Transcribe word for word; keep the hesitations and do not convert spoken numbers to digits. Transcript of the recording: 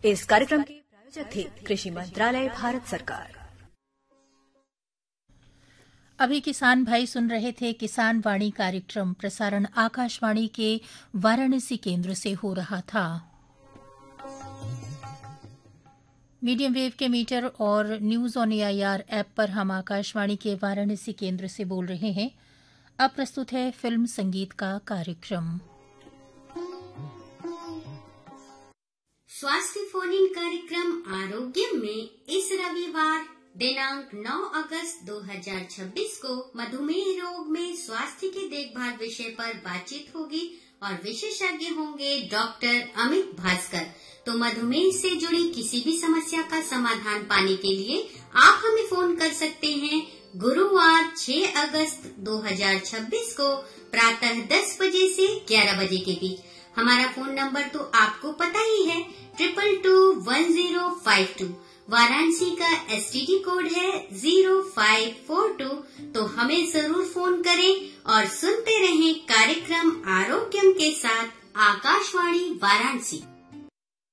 इस कार्यक्रम के प्रायोजक थे कृषि मंत्रालय, भारत सरकार। अभी किसान भाई सुन रहे थे किसान वाणी कार्यक्रम। प्रसारण आकाशवाणी के वाराणसी केंद्र से हो रहा था। मीडियम वेव के मीटर और न्यूज ऑन एआईआर ऐप पर हम आकाशवाणी के वाराणसी केंद्र से बोल रहे हैं। अब प्रस्तुत है फिल्म संगीत का कार्यक्रम। स्वास्थ्य फोन इन कार्यक्रम आरोग्य में इस रविवार दिनांक नौ अगस्त दो हज़ार छब्बीस को मधुमेह रोग में स्वास्थ्य की देखभाल विषय पर बातचीत होगी और विशेषज्ञ होंगे डॉक्टर अमित भास्कर। तो मधुमेह से जुड़ी किसी भी समस्या का समाधान पाने के लिए आप हमें फोन कर सकते हैं गुरुवार छह अगस्त दो हज़ार छब्बीस को प्रातः दस बजे से ग्यारह बजे के बीच। हमारा फोन नंबर तो आपको पता ही है, triple two one zero five to. Varanasi का एसटीडी कोड है जीरो फाइव फोर टू। तो हमें जरूर फोन करें और सुनते रहें कार्यक्रम आरोग्यम के साथ आकाशवाणी वाराणसी।